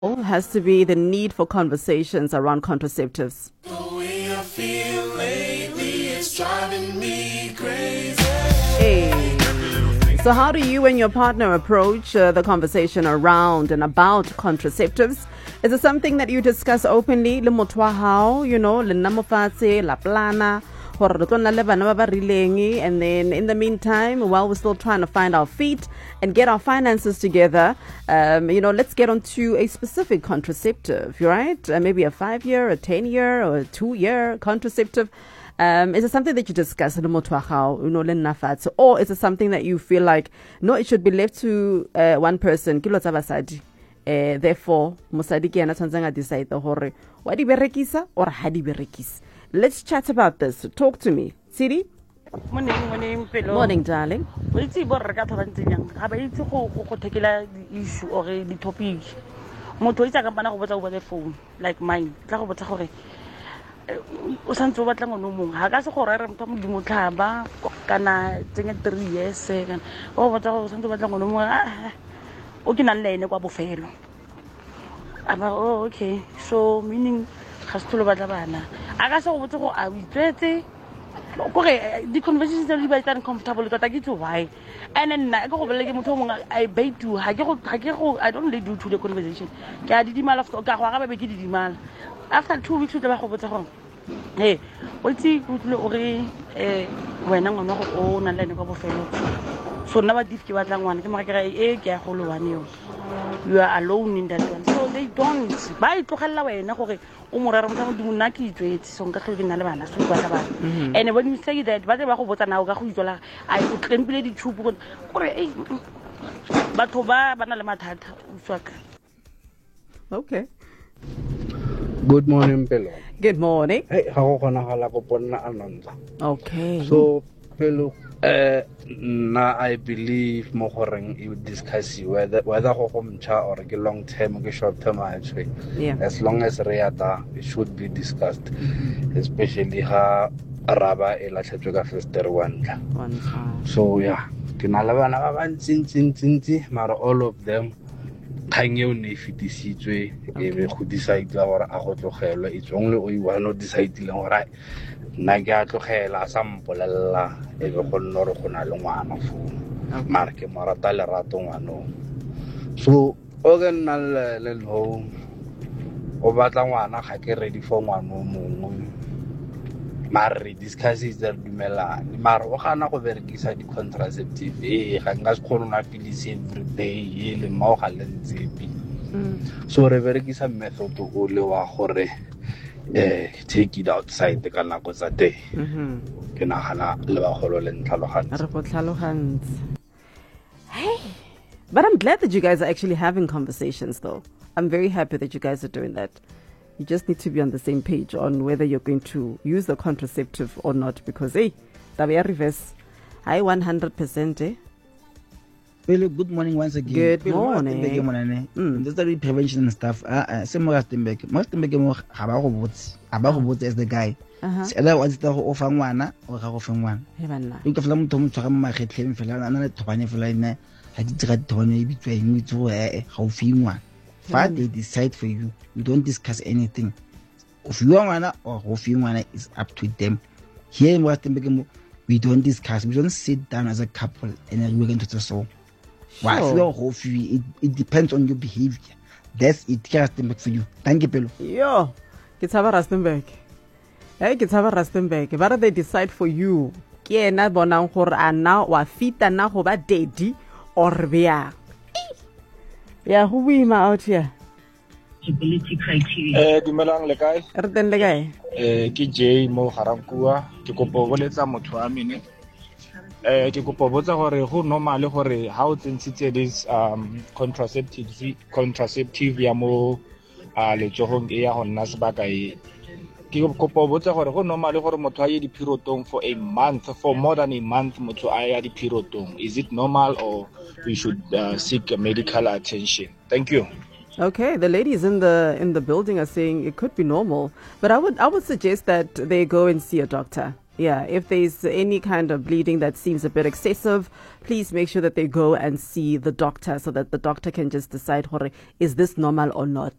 Has to be the need for conversations around contraceptives. The way I feel lately is driving me crazy. Hey. So how do you and your partner approach the conversation around and about contraceptives? Is it something that you discuss openly? Le motho wa hao, le nna mofatshe, la plana, gore re tlo nna le bana ba ba rileng, and then in the meantime, while we're still trying to find our feet and get our finances together, let's get onto a specific contraceptive, right? Maybe a 5-year, a 10-year, or a 2-year contraceptive. Is it something that you discuss in the motho wa hao, le nna fatshe, or is it something that you feel like, no, it should be left to one person, kilo tsa basadi? Therefore, mosadi ke yana tshwantseng a decide gore wa di berekisa or ha di berekisa. Let's chat about this. Talk to me. Sidi? Morning, Pelo. Morning, darling. We see what Raka Tavantian. Have I to go take the issue or the topic? Moto is a company over the phone, like mine. Tlago o santse o batla ngwana mongwe ha ka se gore re motho mo dimo tlhaba kana tsenya 3 years kana o batla go santse o batla ngwana mongwe o ke nang le ene kwa bofelo okay, so meaning ga se tlo batla bana a ka se go botse go a uitsetse gore the conversations are very uncomfortable ka ke tso why and then I go bele ke motho mongwe I bait you ha ke go I don't really do to the conversation ke a didimala ka go ga ba be ke didimala after 2 weeks o tla ba go botsa go hey o tsi go tle o re wena ngwana go o na le ene kwa bofelo so nna ba difi ke batla ngwana ke mo ke ke ya go le one yo you are alone in that one so they don't ba itlogella wena gore o morero mo tsa modimo nna ke itswetse so nka tlhole ke nna le bana so ba tla bana and when you say that ba ba go botsa nao ka go itlola a o tlempile di tshupo gore batho ba bana le mathata o tswaka. Okay. Good morning, Pelo. Good morning. Hey, how can I go ponna anonza? Okay. So, Pelo, I believe mohoreng you discuss whether go homcha or a long term or short term actually. Yeah. As long as reata, it should be discussed, especially ha araba ela tshetswe first one. So yeah, ke na le bana ba bantsi mara all of them kgang eo ne fitisitswe e be go decide gore a go tlogelwa it's only o one o decide le gore nna ke a tlogela sa mpolella e be go nna re go na le ngwana fo mara ke mo rata le rato ngwanong so o ke nna le no o batla ngwana ga ke ready for ngwana o mongwe mara re discuss is there dumelane mara o gana go berekisa di contraceptive ga nka se kgone na pilisi every day le mo ga le ntsepi so re berekisa method o le wa gore take it outside ka nako tsa day ke nagana le ba golo le ntlhalogantse re go tlhalogantse. Hey, but I'm glad that you guys are actually having conversations though. I'm very happy that you guys are doing that. You just need to be on the same page on whether you're going to use the contraceptive or not, because hey, tabe reverse. Hi 100%. Well, good morning once again. Good morning. Just the prevention and stuff. Same Rustenbeck. Rustenbeck mo ga ba go botse as the guy. Sela wa tsa go ofa ngwana o ga go fa ngwana. He banna. O ka fela motho mo tshwara mo magetleng fela ana le thobane fela ina ha di tsira thobane e bitsweng itse go ga o fi ngwana. But they decide for you. You don't discuss anything. If you want or if you want, it's up to them. Here in Rustenbeck, we don't discuss. We don't sit down as a couple and then we're going to the soul. Sure. It depends on your behavior. That's it. Rustenbeck for you. Thank you, Pelo. Yo, it's about Rustenbeck. Hey, it's about Rustenbeck. What do they decide for you? Ke na bonang gore ana wa fita na go ba daddy or bia. Yeah, who we ma out here? Eligibility criteria. Dumelang le kae? Re teng le kae? Ke J mo Garankua. Ke kopo boletsa motho a mene. Ke kopo botsa gore go normal gore ha o tsentshitse this contraceptive ya mo letsogong e ya go nna sebaka e. Ke kopo botsa gore go normal gore motho a ye dipirotong for a month, for more than a month motho a ya dipirotong. Is it normal or we should seek medical attention? Thank you. Okay, the ladies in the building are saying it could be normal, but I would suggest that they go and see a doctor. Yeah, if there's any kind of bleeding that seems a bit excessive, please make sure that they go and see the doctor so that the doctor can just decide, is this normal or not.